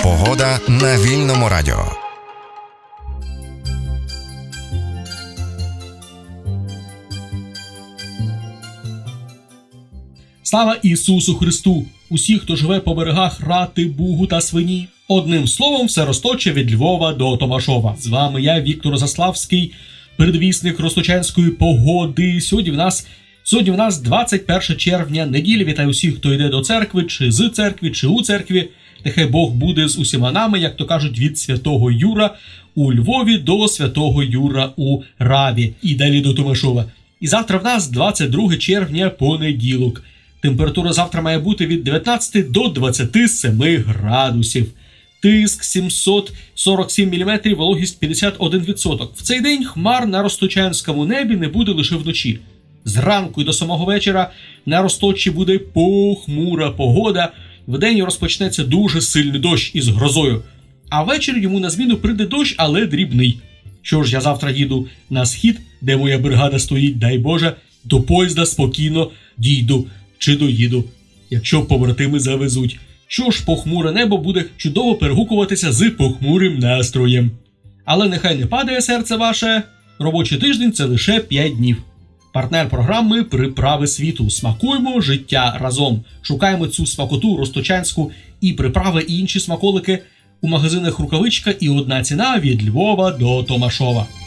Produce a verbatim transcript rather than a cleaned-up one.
Погода на Вільному радіо. Слава Ісусу Христу! Усі, хто живе по берегах Рати, Бугу та Свині. Одним словом, все Росточе від Львова до Томашова. З вами я, Віктор Заславський, передвісник росточанської погоди. Сьогодні в нас, сьогодні в нас двадцять перше червня, неділя. Вітаю усіх, хто йде до церкви, чи з церкви, чи у церкві. Нехай Бог буде з усіма нами, як то кажуть, від Святого Юра у Львові до Святого Юра у Раві. І далі до Томашова. І завтра в нас двадцять друге червня, понеділок. Температура завтра має бути від дев'ятнадцяти до двадцяти семи градусів. Тиск сімсот сорок сім міліметрів, вологість п'ятдесят один відсоток. В цей день хмар на росточанському небі не буде лише вночі. Зранку і до самого вечора на Росточі буде похмура погода. Вдень розпочнеться дуже сильний дощ із грозою. А ввечері йому на зміну прийде дощ, але дрібний. Що ж, я завтра їду на схід, де моя бригада стоїть, дай Боже, до поїзда спокійно дійду чи доїду, якщо побратими завезуть. Що ж, похмуре небо буде чудово перегукуватися з похмурим настроєм. Але нехай не падає серце ваше, робочий тиждень – це лише п'ять днів. Партнер програми «Приправи світу». Смакуємо життя разом. Шукаємо цю смакоту росточанську і приправи, і інші смаколики у магазинах «Рукавичка» і одна ціна від Львова до Томашова.